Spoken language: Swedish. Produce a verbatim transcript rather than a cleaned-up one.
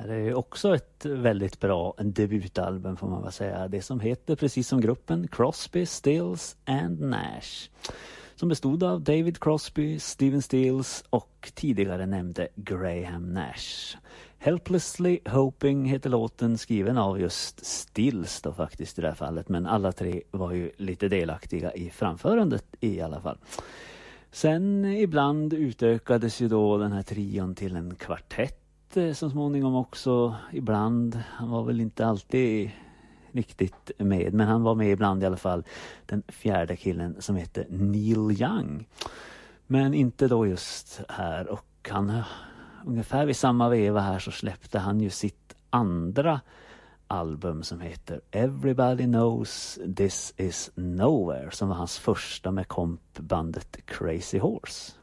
Det är också ett väldigt bra debutalbum får man väl säga. Det som heter precis som gruppen Crosby, Stills and Nash. Som bestod av David Crosby, Stephen Stills och tidigare nämnde Graham Nash. Helplessly Hoping heter låten, skriven av just Stills då faktiskt i det här fallet. Men alla tre var ju lite delaktiga i framförandet i alla fall. Sen ibland utökades ju då den här trion till en kvartett så småningom också. Ibland, han var väl inte alltid riktigt med, men han var med ibland i alla fall, den fjärde killen som heter Neil Young. Men inte då just här, och han ungefär vid samma veva här så släppte han ju sitt andra album som heter Everybody Knows This Is Nowhere, som var hans första med kompbandet Crazy Horse.